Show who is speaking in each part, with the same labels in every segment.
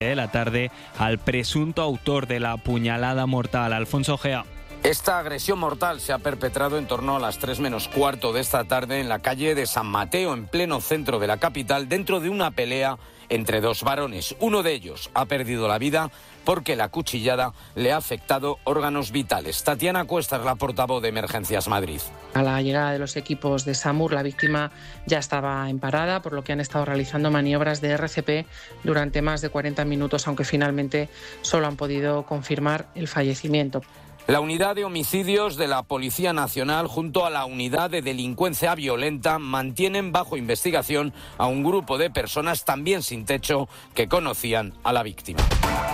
Speaker 1: de la tarde al presunto autor de la puñalada mortal, Alfonso Gea.
Speaker 2: Esta agresión mortal se ha perpetrado en torno a las 3 menos cuarto de esta tarde en la calle de San Mateo, en pleno centro de la capital, dentro de una pelea entre dos varones. Uno de ellos ha perdido la vida porque la cuchillada le ha afectado órganos vitales. Tatiana Cuesta es la portavoz de Emergencias Madrid.
Speaker 3: A la llegada de los equipos de SAMUR, la víctima ya estaba en parada, por lo que han estado realizando maniobras de RCP durante más de 40 minutos, aunque finalmente solo han podido confirmar el fallecimiento.
Speaker 2: La unidad de homicidios de la Policía Nacional junto a la unidad de delincuencia violenta mantienen bajo investigación a un grupo de personas también sin techo que conocían a la víctima.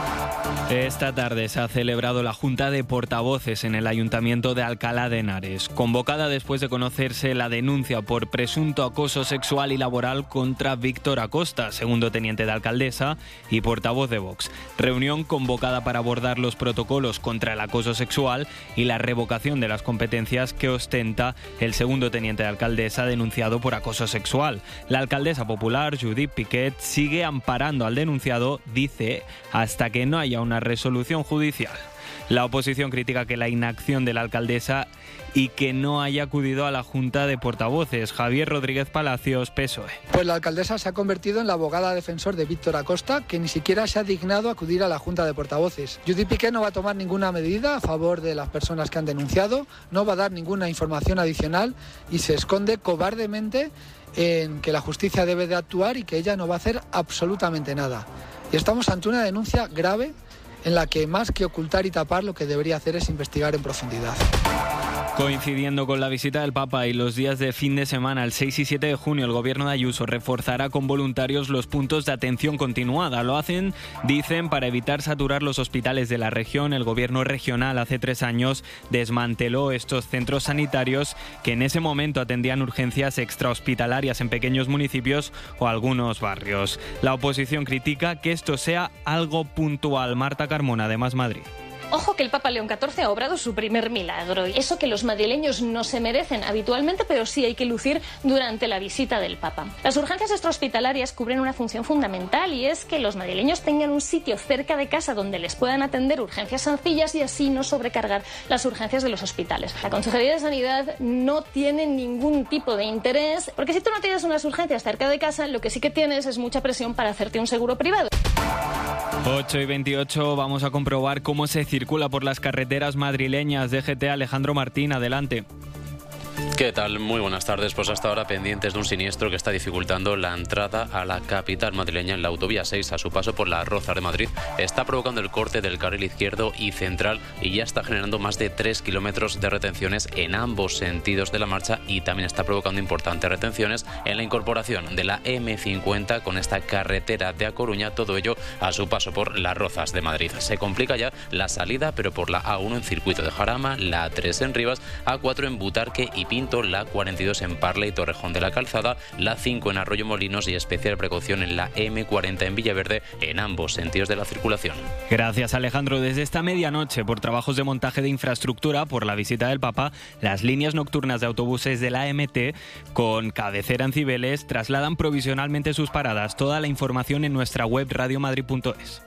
Speaker 1: Esta tarde se ha celebrado la Junta de Portavoces en el Ayuntamiento de Alcalá de Henares, convocada después de conocerse la denuncia por presunto acoso sexual y laboral contra Víctor Acosta, segundo teniente de alcaldesa y portavoz de Vox. Reunión convocada para abordar los protocolos contra el acoso sexual y la revocación de las competencias que ostenta el segundo teniente de alcaldesa denunciado por acoso sexual. La alcaldesa popular, Judith Piquet, sigue amparando al denunciado, dice, hasta que no haya una resolución judicial. La oposición critica que la inacción de la alcaldesa y que no haya acudido a la Junta de Portavoces. Javier Rodríguez Palacios, PSOE.
Speaker 4: Pues la alcaldesa se ha convertido en la abogada defensor de Víctor Acosta, que ni siquiera se ha dignado a acudir a la Junta de Portavoces. Judith Piquet no va a tomar ninguna medida a favor de las personas que han denunciado, no va a dar ninguna información adicional y se esconde cobardemente en que la justicia debe de actuar y que ella no va a hacer absolutamente nada. Y estamos ante una denuncia grave en la que más que ocultar y tapar lo que debería hacer es investigar en profundidad.
Speaker 1: Coincidiendo con la visita del Papa y los días de fin de semana, el 6 y 7 de junio, el gobierno de Ayuso reforzará con voluntarios los puntos de atención continuada. Lo hacen, dicen, para evitar saturar los hospitales de la región. El gobierno regional hace 3 años desmanteló estos centros sanitarios que en ese momento atendían urgencias extrahospitalarias en pequeños municipios o algunos barrios. La oposición critica que esto sea algo puntual. Marta Carmona, de Más Madrid.
Speaker 5: Ojo que el Papa León XIV ha obrado su primer milagro. Eso que los madrileños no se merecen habitualmente, pero sí hay que lucir durante la visita del Papa. Las urgencias extrahospitalarias cubren una función fundamental y es que los madrileños tengan un sitio cerca de casa donde les puedan atender urgencias sencillas y así no sobrecargar las urgencias de los hospitales. La Consejería de Sanidad no tiene ningún tipo de interés, porque si tú no tienes unas urgencias cerca de casa, lo que sí que tienes es mucha presión para hacerte un seguro privado.
Speaker 1: 8 y 28, vamos a comprobar cómo se circula por las carreteras madrileñas. DGT, Alejandro Martín, adelante.
Speaker 6: ¿Qué tal? Muy buenas tardes. Pues hasta ahora pendientes de un siniestro que está dificultando la entrada a la capital madrileña en la autovía 6 a su paso por las Rozas de Madrid. Está provocando el corte del carril izquierdo y central y ya está generando más de 3 kilómetros de retenciones en ambos sentidos de la marcha y también está provocando importantes retenciones en la incorporación de la M50 con esta carretera de A Coruña, todo ello a su paso por las Rozas de Madrid. Se complica ya la salida, pero por la A1 en Circuito de Jarama, la A3 en Rivas, A4 en Butarque y Pinto, la 42 en Parla y Torrejón de la Calzada, la 5 en Arroyo Molinos y especial precaución en la M40 en Villaverde en ambos sentidos de la circulación.
Speaker 1: Gracias, Alejandro. Desde esta medianoche, por trabajos de montaje de infraestructura, por la visita del Papa, las líneas nocturnas de autobuses de la MT con cabecera en Cibeles trasladan provisionalmente sus paradas. Toda la información en nuestra web radiomadrid.es.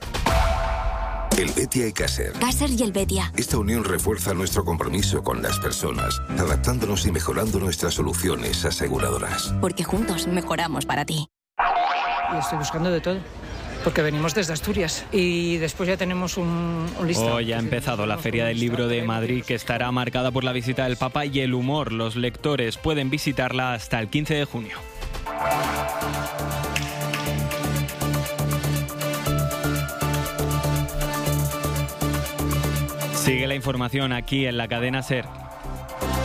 Speaker 7: El Betia y Caser.
Speaker 8: Caser y el Betia.
Speaker 7: Esta unión refuerza nuestro compromiso con las personas, adaptándonos y mejorando nuestras soluciones aseguradoras.
Speaker 8: Porque juntos mejoramos para ti.
Speaker 9: Y estoy buscando de todo. Porque venimos desde Asturias y después ya tenemos un listado.
Speaker 1: Hoy ha empezado la Feria del Libro de Madrid, que estará marcada por la visita del Papa y el humor. Los lectores pueden visitarla hasta el 15 de junio. Sigue la información aquí en la cadena SER.